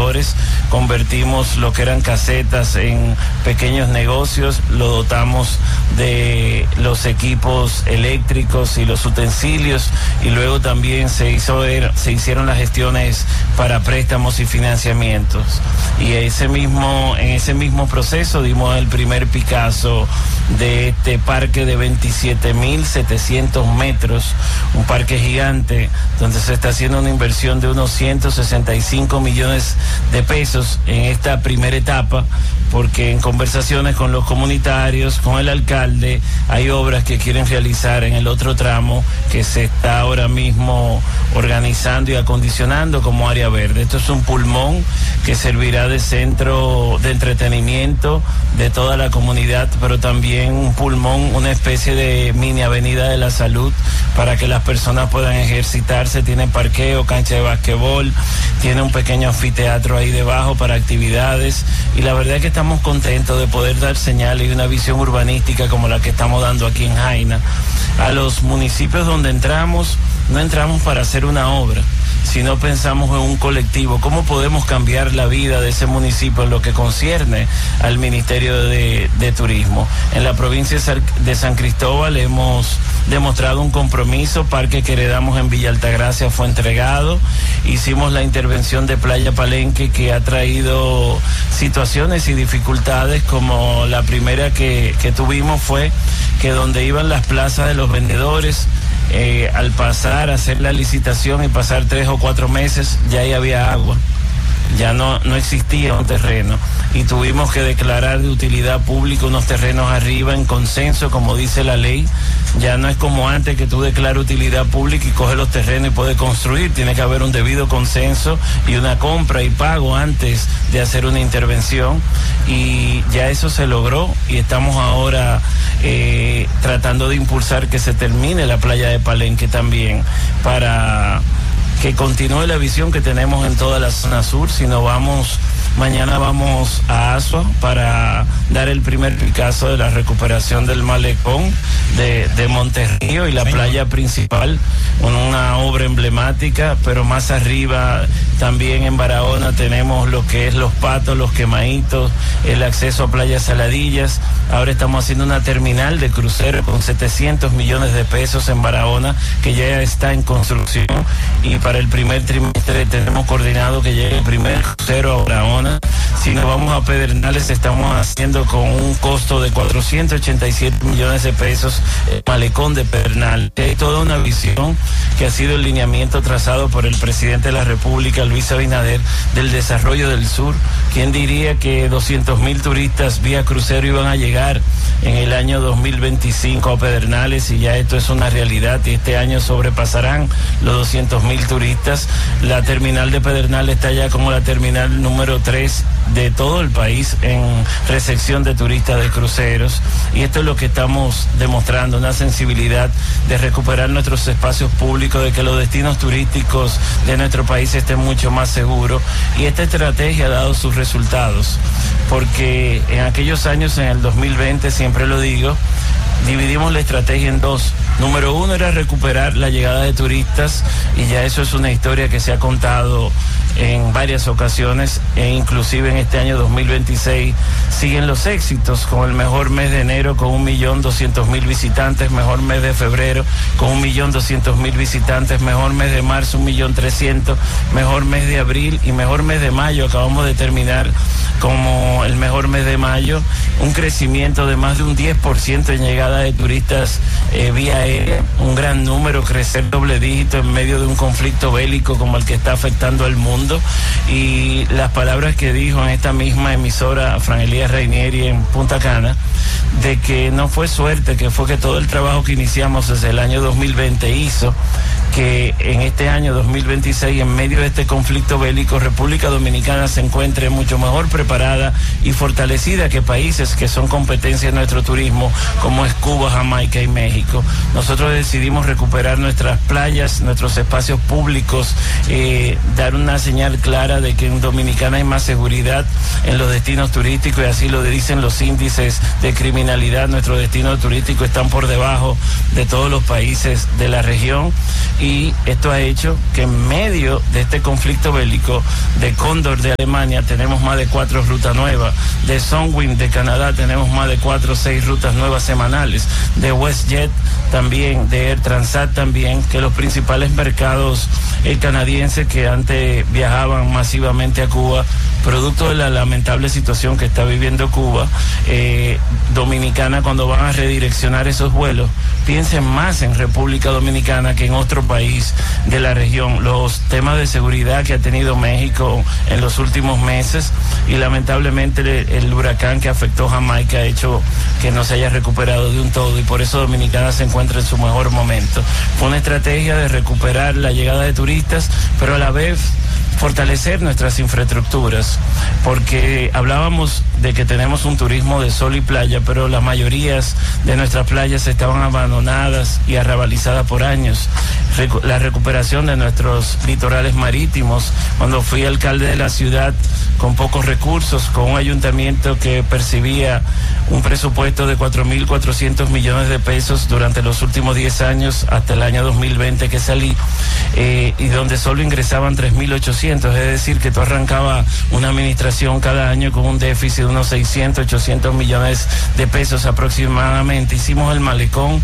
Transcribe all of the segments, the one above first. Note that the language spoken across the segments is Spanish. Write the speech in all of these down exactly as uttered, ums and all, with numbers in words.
vendedores, convertimos lo que eran casetas en pequeños negocios, lo dotamos de los equipos eléctricos y los utensilios, y luego también se hizo se hicieron las gestiones para préstamos y financiamientos, y ese mismo en ese mismo proceso dimos el primer Picasso de este parque de veintisiete mil setecientos metros, un parque gigante donde se está haciendo una inversión de unos ciento sesenta y cinco millones de pesos en esta primera etapa, porque en conversaciones con los comunitarios, con el alcalde, hay obras que quieren realizar en el otro tramo que se está ahora mismo organizando y acondicionando como área verde. Esto es un pulmón que servirá de centro de entretenimiento de toda la comunidad, pero también un pulmón, una especie de mini avenida de la salud para que las personas puedan ejercitarse. Tiene parqueo, cancha de basquetbol, tiene un pequeño anfiteatro ahí debajo para actividades, y la verdad es que estamos contentos de poder dar señales y una visión urbanística como la que estamos dando aquí en Jaina. A los municipios donde entramos, no entramos para hacer una obra, sino pensamos en un colectivo, cómo podemos cambiar la vida de ese municipio en lo que concierne al Ministerio de, de Turismo. En la provincia de San Cristóbal hemos demostrado un compromiso. Parque que heredamos en Villa Altagracia fue entregado. Hicimos la intervención de Playa Palenque, que ha traído situaciones y dificultades, como la primera que, que tuvimos fue que donde iban las plazas de los vendedores, Eh, al pasar a hacer la licitación y pasar tres o cuatro meses, ya ahí había agua, ya no, no existía un terreno, y tuvimos que declarar de utilidad pública unos terrenos arriba en consenso, como dice la ley. Ya no es como antes, que tú declaras utilidad pública y coges los terrenos y puedes construir. Tiene que haber un debido consenso y una compra y pago antes de hacer una intervención, y ya eso se logró, y estamos ahora eh, tratando de impulsar que se termine la playa de Palenque también, para que continúe la visión que tenemos en toda la zona sur. Si no vamos, mañana vamos a Asua para dar el primer Picasso de la recuperación del malecón de, de Monterrío y la playa principal, una obra emblemática. Pero más arriba también en Barahona tenemos lo que es Los Patos, Los Quemaditos, el acceso a Playa Saladillas. Ahora estamos haciendo una terminal de crucero con setecientos millones de pesos en Barahona, que ya está en construcción, y para el primer trimestre tenemos coordinado que llegue el primer crucero a Barahona. Si nos vamos a Pedernales, estamos haciendo con un costo de cuatrocientos ochenta y siete millones de pesos el malecón de Pedernales. Hay toda una visión que ha sido el lineamiento trazado por el presidente de la República, Luis Abinader, del desarrollo del sur. ¿Quién diría que doscientos mil turistas vía crucero iban a llegar en el año dos mil veinticinco a Pedernales? Y ya esto es una realidad, y este año sobrepasarán los doscientos mil turistas. La terminal de Pedernales está ya como la terminal número tres de todo el país en recepción de turistas de cruceros, y esto es lo que estamos demostrando, una sensibilidad de recuperar nuestros espacios públicos, de que los destinos turísticos de nuestro país estén mucho más seguros, y esta estrategia ha dado sus resultados, porque en aquellos años, en el dos mil veinte, siempre lo digo, dividimos la estrategia en dos. Número uno era recuperar la llegada de turistas, y ya eso es una historia que se ha contado en varias ocasiones, e inclusive en este año dos mil veintiséis siguen los éxitos, con el mejor mes de enero con un millón doscientos mil visitantes, mejor mes de febrero con un millón doscientos mil visitantes, mejor mes de marzo un millón trescientos, mejor mes de abril y mejor mes de mayo. Acabamos de terminar como el mejor mes de mayo, un crecimiento de más de un diez por ciento en llegada de turistas eh, vía aérea, un gran número, crecer doble dígito en medio de un conflicto bélico como el que está afectando al mundo. Y las palabras que dijo en esta misma emisora Fran Elías Reinieri en Punta Cana, de que no fue suerte, que fue que todo el trabajo que iniciamos desde el año dos mil veinte hizo que en este año dos mil veintiséis, en medio de este conflicto bélico, República Dominicana se encuentre mucho mejor preparada y fortalecida que países que son competencia de nuestro turismo, como es Cuba, Jamaica y México. Nosotros decidimos recuperar nuestras playas, nuestros espacios públicos, eh, dar una señal clara de que en Dominicana hay más seguridad en los destinos turísticos, y así lo dicen los índices de criminalidad. Nuestros destinos turísticos están por debajo de todos los países de la región. y esto ha hecho que en medio de este conflicto bélico de Cóndor de Alemania tenemos más de cuatro rutas nuevas, de Sunwing de Canadá tenemos más de cuatro o seis rutas nuevas semanales, de WestJet también, de Air Transat también, que los principales mercados eh, canadienses que antes viajaban masivamente a Cuba, producto de la lamentable situación que está viviendo Cuba, eh, Dominicana, cuando van a redireccionar esos vuelos, piensen más en República Dominicana que en otro país de la región. Los temas de seguridad que ha tenido México en los últimos meses y lamentablemente el, el huracán que afectó Jamaica ha hecho que no se haya recuperado de un todo, y por eso Dominicana se encuentra en su mejor momento. Fue una estrategia de recuperar la llegada de turistas, pero a la vez fortalecer nuestras infraestructuras, porque hablábamos de que tenemos un turismo de sol y playa, pero las mayorías de nuestras playas estaban abandonadas y arrabalizadas por años. Recu- la recuperación de nuestros litorales marítimos, cuando fui alcalde de la ciudad con pocos recursos, con un ayuntamiento que percibía un presupuesto de cuatro mil cuatrocientos millones de pesos durante los últimos diez años, hasta el año dos mil veinte que salí, eh, y donde solo ingresaban tres mil ochocientos, es decir, que tú arrancabas una administración cada año con un déficit de unos seiscientos, ochocientos millones de pesos aproximadamente. Hicimos el malecón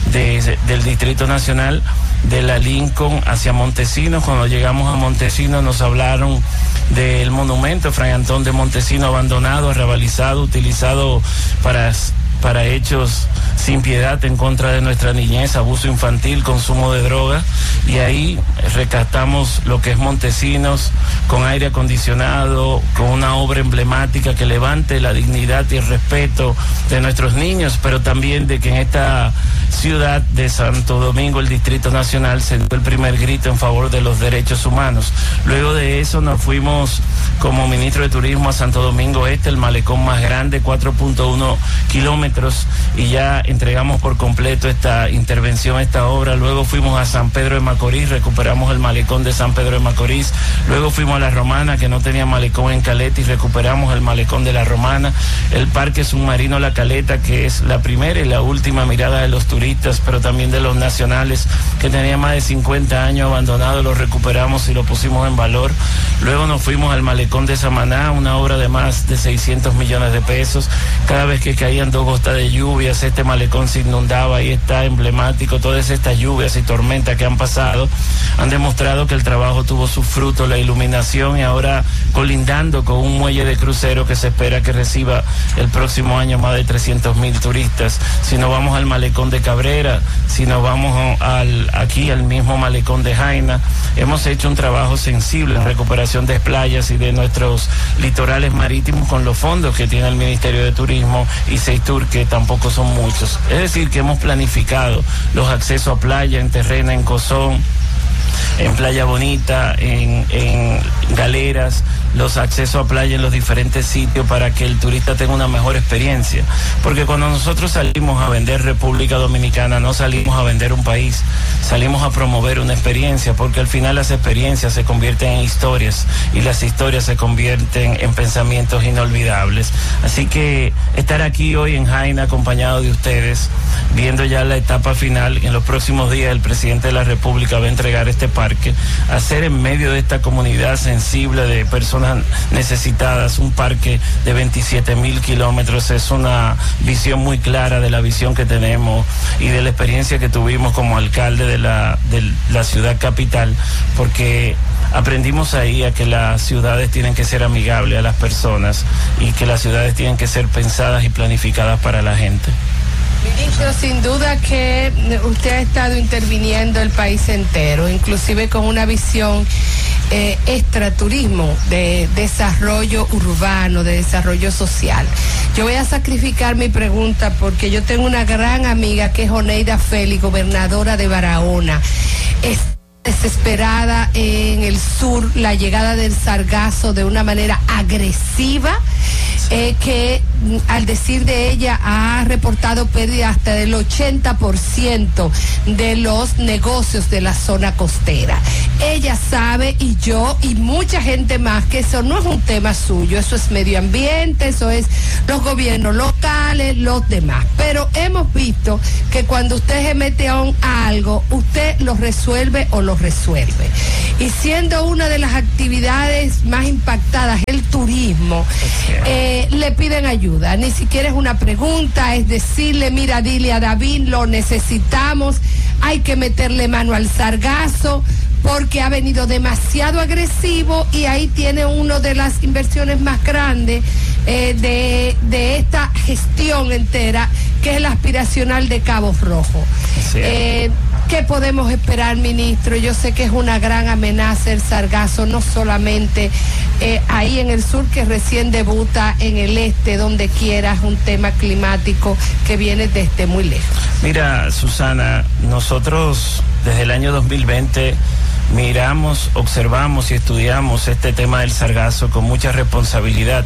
de, del Distrito Nacional, de la Lincoln hacia Montesinos. Cuando llegamos a Montesinos nos hablaron del monumento Fray Antón de Montesinos, abandonado, arrabalizado, utilizado para... para hechos sin piedad en contra de nuestra niñez, abuso infantil, consumo de droga, y ahí rescatamos lo que es Montesinos con aire acondicionado, con una obra emblemática que levante la dignidad y el respeto de nuestros niños, pero también de que en esta ciudad de Santo Domingo, el Distrito Nacional, se dio el primer grito en favor de los derechos humanos. Luego de eso nos fuimos como ministro de Turismo a Santo Domingo Este, el malecón más grande, cuatro punto uno kilómetros, y ya entregamos por completo esta intervención, esta obra. Luego fuimos a San Pedro de Macorís, recuperamos el malecón de San Pedro de Macorís. Luego fuimos a La Romana, que no tenía malecón en Caleta, y recuperamos el malecón de La Romana. El Parque Submarino La Caleta, que es la primera y la última mirada de los turistas, pero también de los nacionales, que tenía más de cincuenta años abandonado, lo recuperamos y lo pusimos en valor. Luego nos fuimos al malecón de Samaná, una obra de más de seiscientos millones de pesos. Cada vez que caían dos gotas de lluvias, este malecón se inundaba, y está emblemático. Todas estas lluvias y tormentas que han pasado han demostrado que el trabajo tuvo su fruto, la iluminación, y ahora colindando con un muelle de crucero que se espera que reciba el próximo año más de trescientos mil turistas. Si nos vamos al malecón de Cabrera, si nos vamos al, aquí al mismo malecón de Jaina, hemos hecho un trabajo sensible en recuperación de playas y de nuestros litorales marítimos con los fondos que tiene el Ministerio de Turismo y Seitur, que tampoco son muchos. Es decir, que hemos planificado los accesos a playa en Terrena, en Cozón, en Playa Bonita, en, en Galeras, los accesos a playa en los diferentes sitios para que el turista tenga una mejor experiencia. Porque cuando nosotros salimos a vender República Dominicana, no salimos a vender un país, salimos a promover una experiencia, porque al final las experiencias se convierten en historias y las historias se convierten en pensamientos inolvidables. Así que estar aquí hoy en Jaina acompañado de ustedes, viendo ya la etapa final, en los próximos días el presidente de la República va a entregar este parque, hacer en medio de esta comunidad sensible de personas necesitadas un parque de veintisiete mil kilómetros, es una visión muy clara de la visión que tenemos y de la experiencia que tuvimos como alcalde de la, de la ciudad capital, porque aprendimos ahí a que las ciudades tienen que ser amigables a las personas y que las ciudades tienen que ser pensadas y planificadas para la gente. Ministro, sin duda que usted ha estado interviniendo el país entero, inclusive con una visión eh, extraturismo, de desarrollo urbano, de desarrollo social. Yo voy a sacrificar mi pregunta porque yo tengo una gran amiga que es Oneida Félix, gobernadora de Barahona. Es desesperada en el sur, la llegada del sargazo de una manera agresiva. eh, que al decir de ella ha reportado pérdida hasta del ochenta por ciento de los negocios de la zona costera. Ella sabe, y yo y mucha gente más, que eso no es un tema suyo, eso es medio ambiente, eso es los gobiernos locales, los demás. Pero hemos visto que cuando usted se mete a, un, a algo, usted lo resuelve o lo resuelve. Y siendo una de las actividades más impactadas el turismo, eh, le piden ayuda. Ni siquiera es una pregunta, es decirle, mira, dile a David, lo necesitamos, hay que meterle mano al sargazo, porque ha venido demasiado agresivo y ahí tiene una de las inversiones más grandes eh, de, de esta gestión entera, que es el aspiracional de Cabo Rojo. Sí. Eh, ¿Qué podemos esperar, ministro? Yo sé que es una gran amenaza el sargazo, no solamente eh, ahí en el sur, que recién debuta, en el este, donde quiera, es un tema climático que viene desde muy lejos. Mira, Susana, nosotros desde el año dos mil veinte miramos, observamos y estudiamos este tema del sargazo con mucha responsabilidad.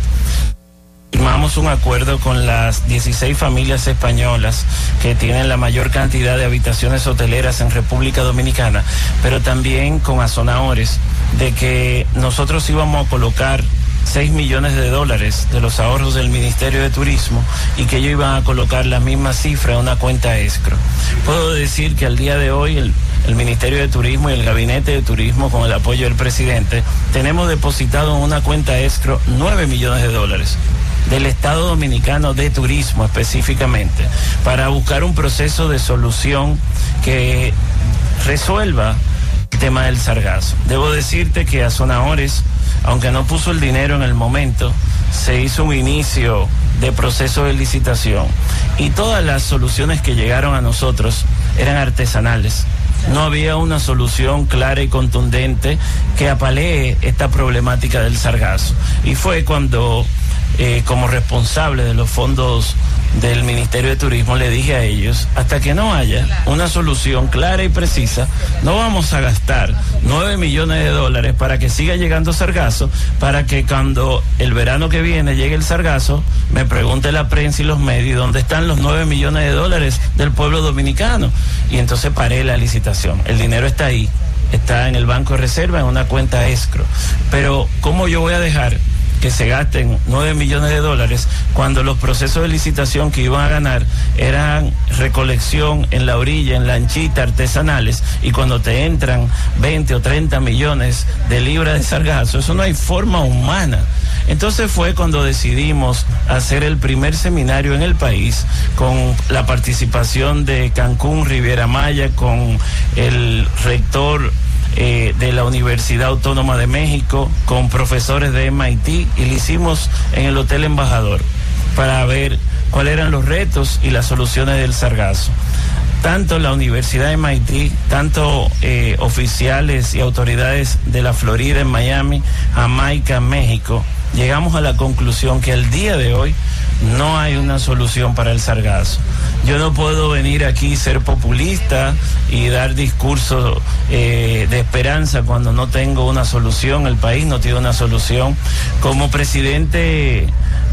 Firmamos un acuerdo con las dieciséis familias españolas que tienen la mayor cantidad de habitaciones hoteleras en República Dominicana, pero también con Azonadores, de que nosotros íbamos a colocar seis millones de dólares de los ahorros del Ministerio de Turismo y que ellos iban a colocar la misma cifra en una cuenta escro. Puedo decir que al día de hoy el, el Ministerio de Turismo y el Gabinete de Turismo, con el apoyo del presidente, tenemos depositado en una cuenta escro nueve millones de dólares del Estado Dominicano de Turismo específicamente, para buscar un proceso de solución que resuelva el tema del sargazo. Debo decirte que Azonadores, aunque no puso el dinero en el momento, se hizo un inicio de proceso de licitación y todas las soluciones que llegaron a nosotros eran artesanales. No había una solución clara y contundente que apalee esta problemática del sargazo. Y fue cuando, eh, como responsable de los fondos del Ministerio de Turismo, le dije a ellos, hasta que no haya una solución clara y precisa, no vamos a gastar nueve millones de dólares para que siga llegando sargazo, para que cuando el verano que viene llegue el sargazo, me pregunte la prensa y los medios dónde están los nueve millones de dólares del pueblo dominicano. Y entonces paré la licitación. El dinero está ahí, está en el Banco de Reserva, en una cuenta escro. Pero ¿cómo yo voy a dejar que se gasten nueve millones de dólares cuando los procesos de licitación que iban a ganar eran recolección en la orilla, en lanchita, artesanales, y cuando te entran veinte o treinta millones de libras de sargazo, eso no hay forma humana? Entonces fue cuando decidimos hacer el primer seminario en el país con la participación de Cancún, Riviera Maya, con el rector Eh, de la Universidad Autónoma de México, con profesores de M I T, y lo hicimos en el Hotel Embajador para ver cuáles eran los retos y las soluciones del sargazo. Tanto la Universidad de M I T, tanto eh, oficiales y autoridades de la Florida, en Miami, Jamaica, México, llegamos a la conclusión que al día de hoy no hay una solución para el sargazo. Yo no puedo venir aquí y ser populista y dar discursos eh, de esperanza cuando no tengo una solución, el país no tiene una solución. Como presidente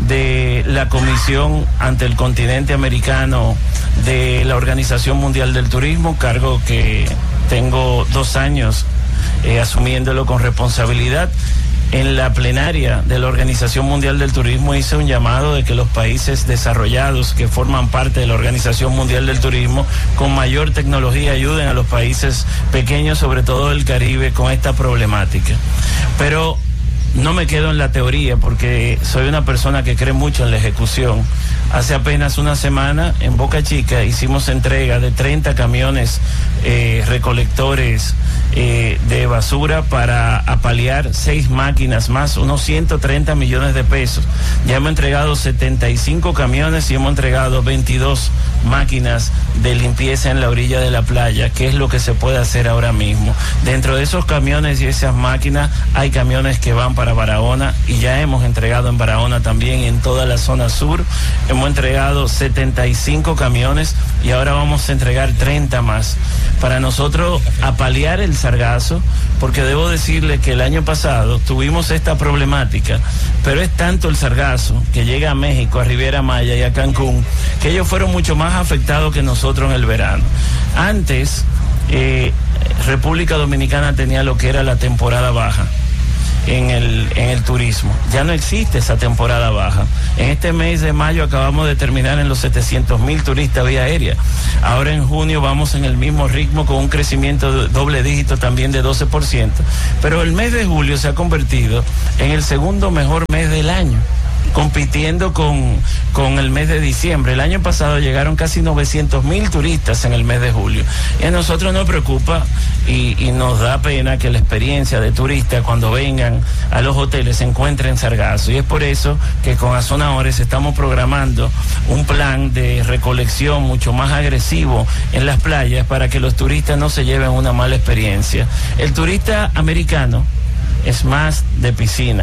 de la Comisión ante el Continente Americano de la Organización Mundial del Turismo, cargo que tengo dos años eh, asumiéndolo con responsabilidad, en la plenaria de la Organización Mundial del Turismo hice un llamado de que los países desarrollados que forman parte de la Organización Mundial del Turismo con mayor tecnología ayuden a los países pequeños, sobre todo del Caribe, con esta problemática. Pero no me quedo en la teoría, porque soy una persona que cree mucho en la ejecución. Hace apenas una semana en Boca Chica hicimos entrega de treinta camiones eh, recolectores eh, de basura para apalear seis máquinas más, unos ciento treinta millones de pesos. Ya hemos entregado setenta y cinco camiones y hemos entregado veintidós máquinas de limpieza en la orilla de la playa, que es lo que se puede hacer ahora mismo. Dentro de esos camiones y esas máquinas hay camiones que van para Barahona, y ya hemos entregado en Barahona también, y en toda la zona sur hemos entregado setenta y cinco camiones y ahora vamos a entregar treinta más. Para nosotros apalear el sargazo, porque debo decirle que el año pasado tuvimos esta problemática, pero es tanto el sargazo que llega a México, a Riviera Maya y a Cancún, que ellos fueron mucho más afectados que nosotros en el verano. Antes, eh, República Dominicana tenía lo que era la temporada baja en el, en el turismo. Ya no existe esa temporada baja. En este mes de mayo acabamos de terminar en los setecientos mil turistas vía aérea. Ahora en junio vamos en el mismo ritmo con un crecimiento de doble dígito también de doce por ciento. Pero el mes de julio se ha convertido en el segundo mejor mes del año, compitiendo con, con el mes de diciembre. El año pasado llegaron casi novecientos mil turistas en el mes de julio. Y a nosotros nos preocupa y, y nos da pena que la experiencia de turistas cuando vengan a los hoteles se encuentren sargazo. Y es por eso que con Azonadores estamos programando un plan de recolección mucho más agresivo en las playas para que los turistas no se lleven una mala experiencia. El turista americano es más de piscina.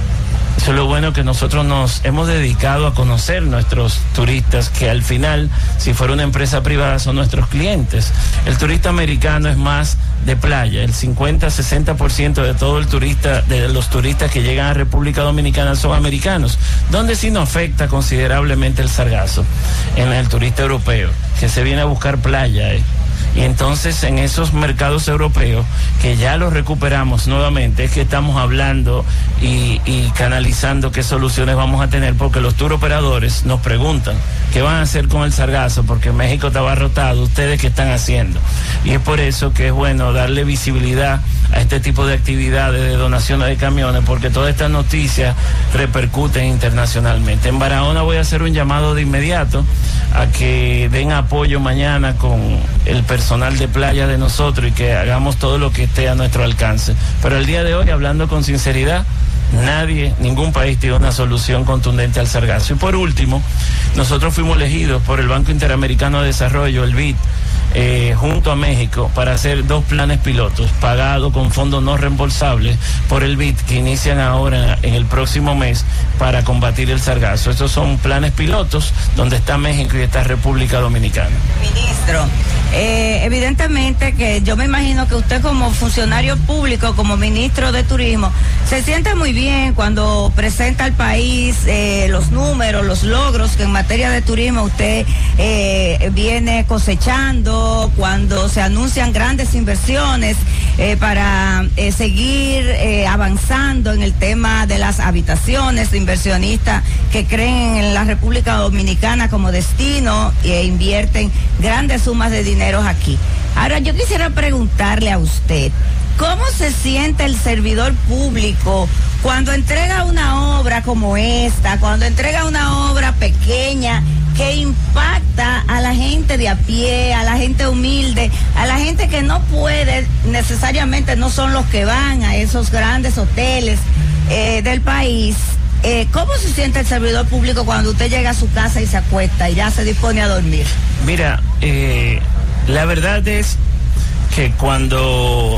Eso es lo bueno, que nosotros nos hemos dedicado a conocer nuestros turistas, que al final, si fuera una empresa privada, son nuestros clientes. El turista americano es más de playa. El cincuenta a sesenta por ciento de todo el turista, de los turistas que llegan a República Dominicana son americanos, donde sí nos afecta considerablemente el sargazo en el turista europeo, que se viene a buscar playa, eh. Y entonces en esos mercados europeos, que ya los recuperamos nuevamente, es que estamos hablando y, y canalizando qué soluciones vamos a tener, porque los tour operadores nos preguntan qué van a hacer con el sargazo, porque México está abarrotado, ustedes qué están haciendo. Y es por eso que es bueno darle visibilidad a este tipo de actividades de donaciones de camiones, porque todas estas noticias repercuten internacionalmente. En Barahona voy a hacer un llamado de inmediato a que den apoyo mañana con el personal de playa de nosotros y que hagamos todo lo que esté a nuestro alcance. Pero el día de hoy, hablando con sinceridad, nadie, ningún país tiene una solución contundente al sargazo. Y por último, nosotros fuimos elegidos por el Banco Interamericano de Desarrollo, el B I D, eh, junto a México, para hacer dos planes pilotos pagados con fondos no reembolsables por el B I D, que inician ahora en el próximo mes para combatir el sargazo. Estos son planes pilotos donde está México y está República Dominicana. Ministro, eh, evidentemente que yo me imagino que usted, como funcionario público, como ministro de Turismo, se siente muy bien cuando presenta al país eh, los números, los logros que en materia de turismo usted eh, viene cosechando, cuando se anuncian grandes inversiones eh, para eh, seguir eh, avanzando en el tema de las habitaciones, de inversionistas que creen en la República Dominicana como destino e invierten grandes sumas de dinero aquí. Ahora, yo quisiera preguntarle a usted, ¿cómo se siente el servidor público cuando entrega una obra como esta, cuando entrega una obra pequeña que impacta a la gente de a pie, a la gente humilde, a la gente que no puede, necesariamente no son los que van a esos grandes hoteles eh, del país? Eh, ¿Cómo se siente el servidor público cuando usted llega a su casa y se acuesta y ya se dispone a dormir? Mira, eh, la verdad es que cuando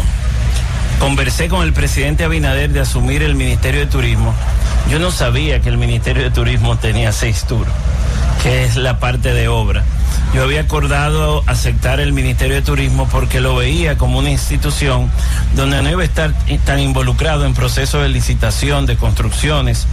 conversé con el presidente Abinader de asumir el Ministerio de Turismo, yo no sabía que el Ministerio de Turismo tenía seis tours, que es la parte de obra. Yo había acordado aceptar el Ministerio de Turismo porque lo veía como una institución donde no iba a estar tan involucrado en procesos de licitación, de construcciones,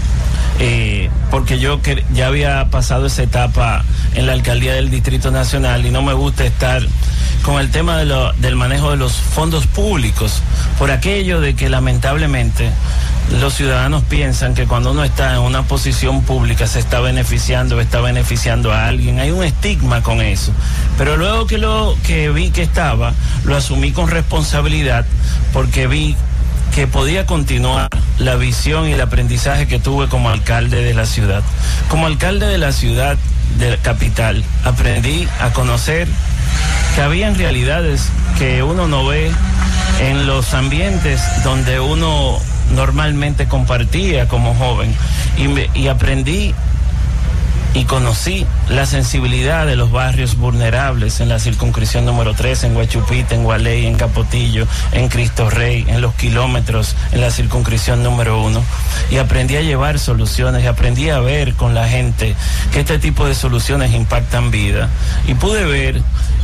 eh, porque yo que ya había pasado esa etapa en la alcaldía del Distrito Nacional y no me gusta estar con el tema de lo, del manejo de los fondos públicos, por aquello de que lamentablemente los ciudadanos piensan que cuando uno está en una posición pública se está beneficiando, está beneficiando a alguien. Hay un estigma con eso. Pero luego que lo que vi que estaba, lo asumí con responsabilidad, porque vi que podía continuar la visión y el aprendizaje que tuve como alcalde de la ciudad. Como alcalde de la ciudad de la capital, aprendí a conocer que habían realidades que uno no ve en los ambientes donde uno normalmente compartía como joven, y, me, y aprendí y conocí la sensibilidad de los barrios vulnerables en la circunscripción número tres, en Guachupita, en Gualey, en Capotillo, en Cristo Rey, en los kilómetros, en la circunscripción número uno, y aprendí a llevar soluciones y aprendí a ver con la gente que este tipo de soluciones impactan vida, y pude ver